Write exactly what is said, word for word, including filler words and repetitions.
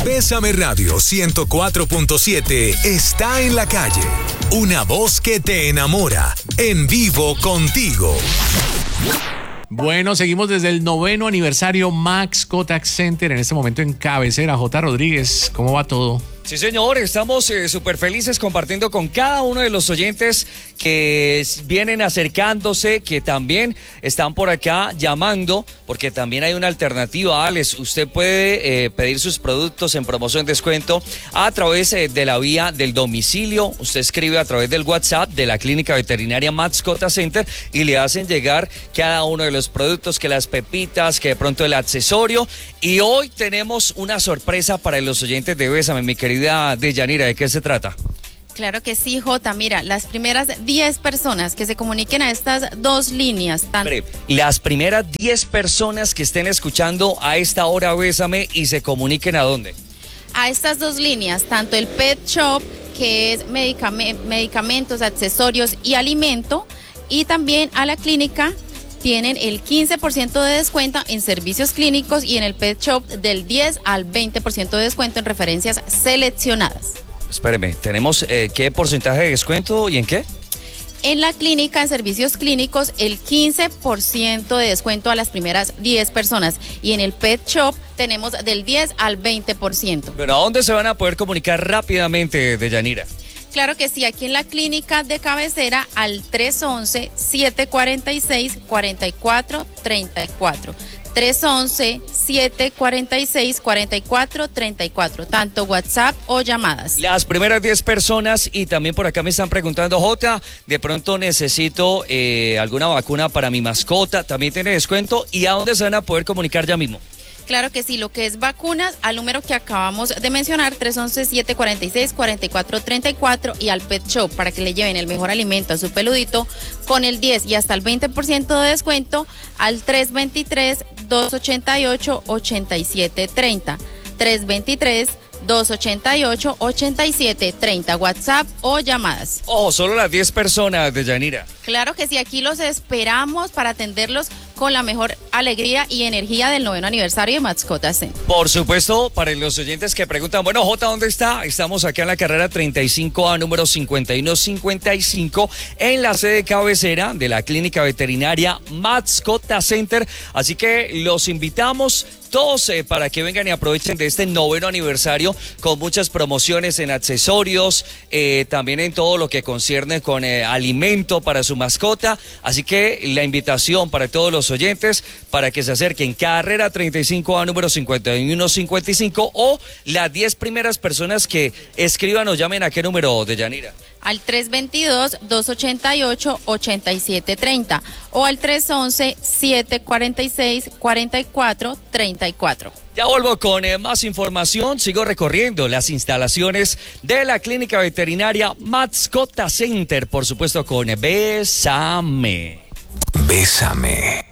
Bésame Radio ciento cuatro punto siete está en la calle. Una voz que te enamora. En vivo contigo. Bueno, seguimos desde el noveno aniversario Max Contact Center, en este momento en cabecera. J. Rodríguez, ¿cómo va todo? Sí, señor, estamos eh, súper felices compartiendo con cada uno de los oyentes que vienen acercándose, que también están por acá llamando, porque también hay una alternativa, Alex. Usted puede eh, pedir sus productos en promoción descuento a través eh, de la vía del domicilio. Usted escribe a través del WhatsApp de la Clínica Veterinaria Max Contact Center y le hacen llegar cada uno de los productos, que las pepitas, que de pronto el accesorio. Y hoy tenemos una sorpresa para los oyentes de Bésame, mi querida Deyanira. ¿De qué se trata? Claro que sí, Jota. Mira, las primeras diez personas que se comuniquen a estas dos líneas. Tan... Las primeras diez personas que estén escuchando a esta hora Bésame y se comuniquen ¿a dónde? A estas dos líneas, tanto el Pet Shop, que es medicame- medicamentos, accesorios y alimento, y también a la clínica, tienen el quince por ciento de descuento en servicios clínicos y en el Pet Shop del diez al veinte por ciento de descuento en referencias seleccionadas. Espéreme, ¿tenemos eh, qué porcentaje de descuento y en qué? En la clínica, en servicios clínicos, el quince por ciento de descuento a las primeras diez personas. Y en el Pet Shop tenemos del diez al veinte por ciento. Pero ¿a dónde se van a poder comunicar rápidamente, Deyanira? Claro que sí, aquí en la clínica de cabecera al tres once, siete cuarenta y seis, cuarenta y cuatro treinta y cuatro. tres once, siete cuarenta y seis, cuarenta y cuatro treinta y cuatro, tanto WhatsApp o llamadas. Las primeras diez personas, y también por acá me están preguntando, Jota, de pronto necesito eh, alguna vacuna para mi mascota, también tiene descuento, ¿y a dónde se van a poder comunicar ya mismo? Claro que sí, lo que es vacunas, al número que acabamos de mencionar, tres once, siete cuarenta y seis, cuarenta y cuatro treinta y cuatro, y al Pet Shop para que le lleven el mejor alimento a su peludito con el diez y hasta el veinte por ciento de descuento al tres veintitrés, dos ochenta y ocho, ochenta y siete treinta. tres veintitrés, dos ochenta y ocho, ochenta y siete treinta, WhatsApp o llamadas. Oh, solo las diez personas, Deyanira. Claro que sí, aquí los esperamos para atenderlos con la mejor alegría y energía del noveno aniversario de Mascotas Center. Por supuesto, para los oyentes que preguntan, bueno, Jota, ¿dónde está? Estamos aquí en la carrera treinta y cinco A, número cincuenta y uno cincuenta y cinco, en la sede cabecera de la Clínica Veterinaria Mascotas Center. Así que los invitamos todos eh, para que vengan y aprovechen de este noveno aniversario con muchas promociones en accesorios, eh, también en todo lo que concierne con eh, alimento para su mascota. Así que la invitación para todos los oyentes para que se acerquen, carrera treinta y cinco A, número cincuenta y uno cincuenta y cinco, o las diez primeras personas que escriban o llamen a qué número, Deyanira. Al tres veintidós, dos ochenta y ocho, ochenta y siete treinta o al tres once, siete cuarenta y seis, cuarenta y cuatro treinta y cuatro. Ya vuelvo con eh, más información. Sigo recorriendo las instalaciones de la Clínica Veterinaria Mascotas Center, por supuesto con Bésame. Bésame.